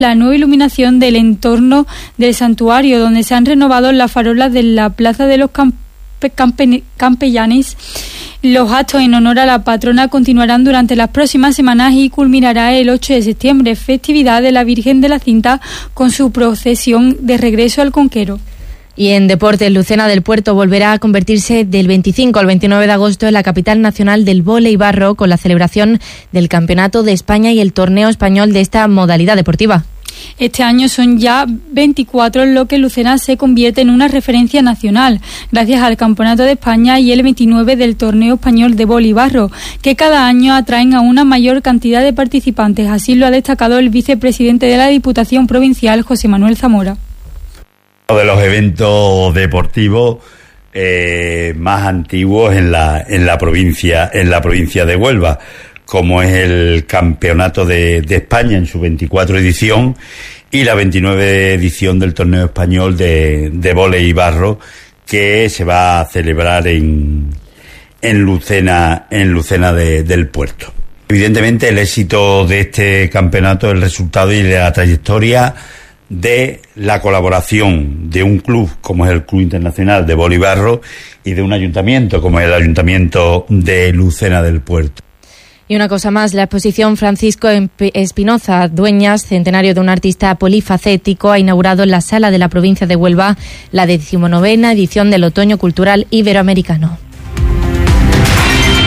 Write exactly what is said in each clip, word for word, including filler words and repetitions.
la nueva iluminación del entorno del santuario, donde se han renovado las farolas de la Plaza de los Camp- Campe- Campellanes. Los actos en honor a la patrona continuarán durante las próximas semanas y culminará el ocho de septiembre, festividad de la Virgen de la Cinta, con su procesión de regreso al Conquero. Y en deportes, Lucena del Puerto volverá a convertirse del veinticinco al veintinueve de agosto en la capital nacional del vóley barro, con la celebración del Campeonato de España y el torneo español de esta modalidad deportiva. Este año son ya veinticuatro, en lo que Lucena se convierte en una referencia nacional, gracias al Campeonato de España y el veintinueve del Torneo Español de Vóley Barro, que cada año atraen a una mayor cantidad de participantes. Así lo ha destacado el vicepresidente de la Diputación Provincial, José Manuel Zamora. De los eventos deportivos eh, más antiguos en la en la provincia en la provincia de Huelva, como es el Campeonato de, de España en su veinticuatro edición y la veintinueve edición del Torneo Español de, de Vóley Barro, que se va a celebrar en en Lucena en Lucena de, del Puerto. Evidentemente, el éxito de este campeonato es el resultado y la trayectoria de la colaboración de un club como es el Club Internacional de Vóley Barro y de un ayuntamiento como es el Ayuntamiento de Lucena del Puerto. Y una cosa más, la exposición Francisco Espinoza Dueñas, centenario de un artista polifacético, ha inaugurado en la Sala de la provincia de Huelva la decimonovena edición del Otoño Cultural Iberoamericano.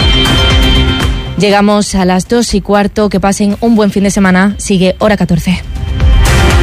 Llegamos a las dos y cuarto, que pasen un buen fin de semana. Sigue Hora catorce.